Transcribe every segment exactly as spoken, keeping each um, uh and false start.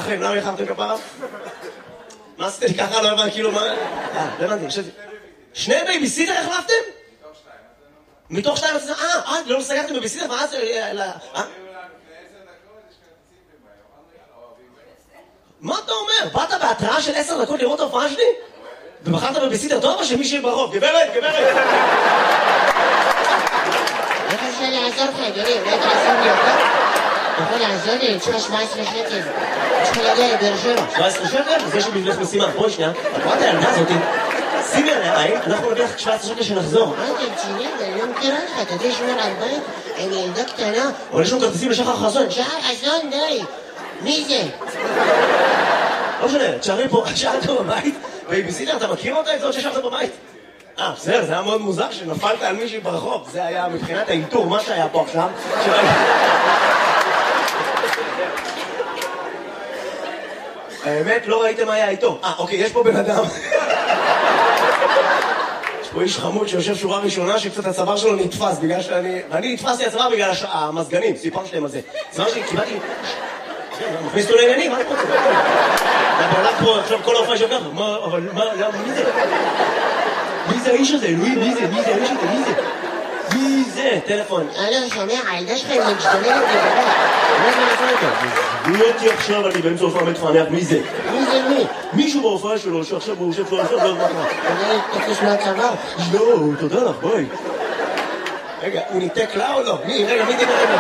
איחרתם? למה איחרתם כפרה? מה עשיתם לי ככה? לא הבנתי, כאילו מה... אה, לא הבנתי, חשבתי. שני בייביסיטר החלפתם? מתוך שתיים? מתוך שתיים? אה, אה, לא סגרתם בייביסיטר? מה זה... מה אתה אומר? באת בהתראה של עשר דקות לראות ההופעה שלי? ובחרת בייביסיטר טוב או שמישהי ברחוב? גברת, גברת! איך אפשר לעזור לך, אדוני? אולי תעזור לי אותה? אתה יכול לעזור לי? אני צריכה שבע עשרה שקל. אני צריכה להגיע לבאר שבע. שבע עשרה שקל? זה שבשבילך משימה. בואי שנייה, את רואה את הילדה הזאתי? שימי עליי, אנחנו נביא לך שבע עשרה שקל שנחזור. מה אתה רציני? אני לא מכירה לך. אתה יודע לשמור על בית? אני ילדה קטנה. אבל יש לנו כרטיסים לשחר חסון. שחר חסון, די. מי זה? לא משנה, תשארי פה, שאלת בבית, בייביסיטר, אתה מכיר אותה? את זאת ששארת בבית? אה, בסדר, זה היה מאוד מוזר שנפלת על מישהי ברחוב. זה היה מבחינת האיתור, מה שהיה פה עכשיו. האמת, לא ראיתם מה היה איתו. אה, אוקיי, יש פה בן אדם. יש פה איש חמוד שיושב שורה ראשונה שקצת הצוואר שלו נתפס בגלל שאני... ואני נתפסתי הצוואר בגלל המזגנים, סיפרתי להם על זה. הצוואר שלי, קיבלתי... מכניס אותו לעניינים, מה אני רוצה? אתה בעולם פה, עכשיו כל ההופעה שלך, מה, אבל מה, מי זה? מי זה האיש הזה? אלוהים, מי זה? מי זה האיש הזה? מי זה? מי זה? טלפון. אני לא שומע, הילדה שלך היא משתוללת לגבי. מה זה נעשה אותה? לא אותי עכשיו, אני באמצע הופעה מתפענח, מי זה? מי זה מי? מישהו בהופעה שלו, שעכשיו הוא יושב פה, עכשיו לא יודע מה. אולי תקיש מהצבא. לא, תודה לך, בואי. רגע, הוא ניתק לה או לא? מי? רגע, מי דיבר רגע?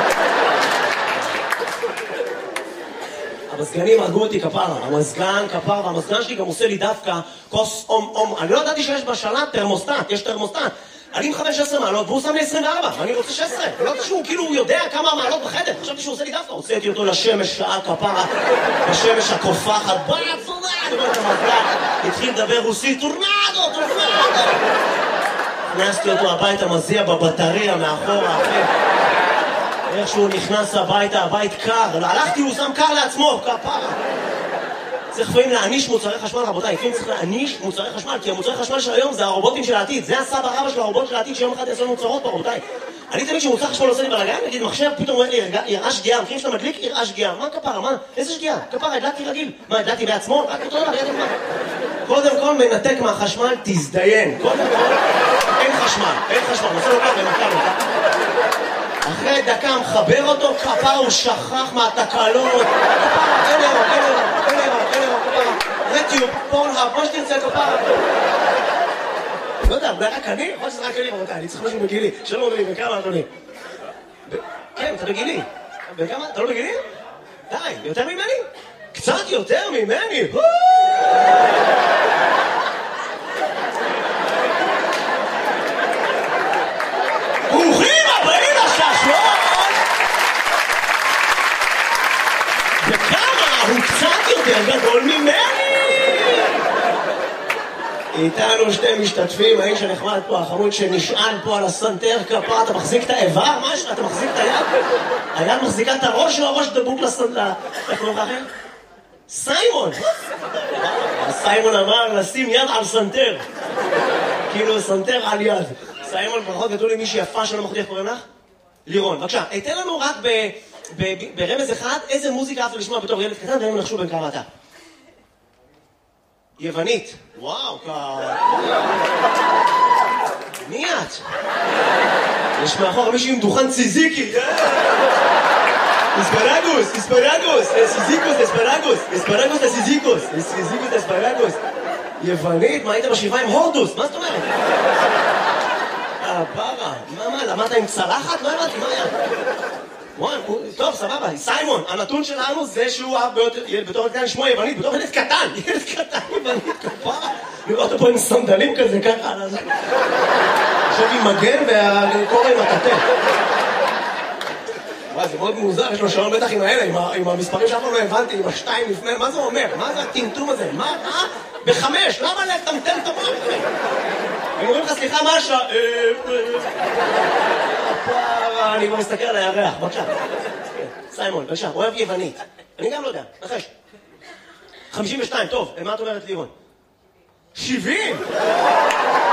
המזגנים הרגו אותי כפרה, המזגן כפרה, המזגן שלי גם עושה לי דווקא כוס אום אום, אני לא ידעתי שיש בשלט טרמוסטט, יש טרמוסטט, אני עם חמש עשרה מעלות והוא שם לי עשרים וארבע, ואני רוצה שש עשרה, לא ידעתי שהוא כאילו יודע כמה מעלות בחדר, חשבתי שהוא עושה לי דווקא, הוצאתי אותו לשמש שעה כפרה, בשמש הקופחת, בצורה, אני אומר את המזגן, התחיל לדבר רוסית, טורנדו, טורנדו, הכנסתי אותו הביתה מזיע בבטריה מאחורה, אחרי איך שהוא נכנס הביתה, הבית קר, הלכתי, הוא שם קר לעצמו, כפרה. צריך לפעמים להעניש מוצרי חשמל, רבותיי, לפעמים צריך להעניש מוצרי חשמל, כי המוצרי חשמל של היום זה הרובוטים של העתיד, זה הסבא רבא של הרובוט של העתיד שיום אחד יעשו לנו צרות פה, רבותיי. אני תמיד שמוצר חשמל עושה לי בלגן, נגיד מחשב, פתאום אומר לי, יראה שגיאה, מכירים שאתה מדליק, יראה שגיאה, מה כפרה, מה? איזה שגיאה? כפרה, הדלקתי רגיל. מה, הדלקתי בעצמו? רק אותו דבר, ידע מה? קודם כל מנתק מהחשמל, תזדיין. קודם כל, אין חשמל, אין חשמל, נעשה לו ככה, נעשה לו ככה. אחרי דקה מחבר אותו, כפרה הוא שכח מהתקלות, כפרה, אין אירו, אין אירו, אין אירו, אין אירו, כפרה, רטיוב, פורנהאב, מה שתרצה, כפרה. לא יודע, אולי רק אני? יכול שזה רק אני, רבותיי, אני צריך משהו בגילי, שלום אדוני, בכמה אדוני? כן, אתה בגילי. בכמה? אתה לא בגילי? די, יותר ממני? קצת יותר ממני? ברוכים הבאים לששלון! וכמה הוא קצת יותר גדול ממני! איתנו שתי משתתפים, האיש הנחמד פה, החמוד שנשען פה על הסנטר כפרה, אתה מחזיק את האיבר? משהו? אתה מחזיק את היד? היד מחזיקה את הראש או הראש דבוק לסנטר? איך קוראים לך אחר? סיימון! סיימון אמר לשים יד על סנטר. כאילו סנטר על יד. סיימון, ברכות גדול לי מישהי יפה שלא מחודי, איך קוראים לך? לירון, בבקשה, תן לנו רק ברמז אחד איזה מוזיקה אהבת לשמוע בתור ילד קטן, ואין נחשוב בין כמה אתה. יוונית. וואו, כ... מי את? יש מאחור מישהי עם דוכן ציזיקי. אספרגוס, אספרגוס, סיזיקוס, אספרגוס, אספרגוס לסיזיקוס, סיזיקוס לאספרגוס. יוונית? מה היית בשבעה עם הורדוס? מה זאת אומרת? הברה, מה, מה, למדת עם צלחת? לא הבנתי, מה היה? וואי, טוב, סבבה, סיימון, הנתון שלנו זה שהוא אהב בתור קטן לשמוע יוונית, בתור ילד קטן, ילד קטן יוונית, כפרה. לראות אותו פה עם סנדלים כזה, ככה, על הזה. עכשיו עם מגן והקורא עם הטטה. וואי, זה מאוד מוזר, יש לו שעון בטח עם האלה, עם המספרים שאף לא הבנתי, עם השתיים לפני, מה זה אומר? מה זה הטמטום הזה? מה? אה? בחמש, למה לטמטם את המוח? הם אומרים לך, סליחה, מה השעה? הפרה, אני כבר מסתכל על הירח, בבקשה. סיימון, בבקשה, אוהב יוונית. אני גם לא יודע, נחש. חמישים ושתיים, טוב, מה את אומרת לירון? שבעים!